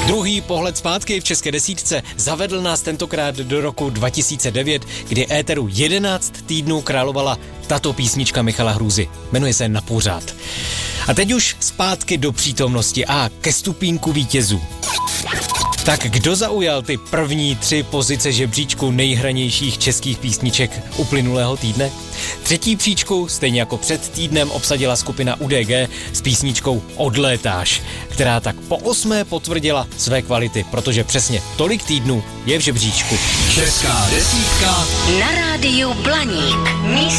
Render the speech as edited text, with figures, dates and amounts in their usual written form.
Druhý pohled zpátky v české desítce zavedl nás tentokrát do roku 2009, kdy éteru 11 týdnů královala tato písnička Michala Hrůzy. Jmenuje se Na pořád. A teď už zpátky do přítomnosti a ke stupínku vítězů. Tak kdo zaujal ty první 3 pozice žebříčku nejhranějších českých písniček uplynulého týdne? 3. příčku, stejně jako před týdnem, obsadila skupina UDG s písničkou Odlétáš, která tak po 8. potvrdila své kvality, protože přesně tolik týdnů je v žebříčku. Česká desítka na rádiu Blaník. Místo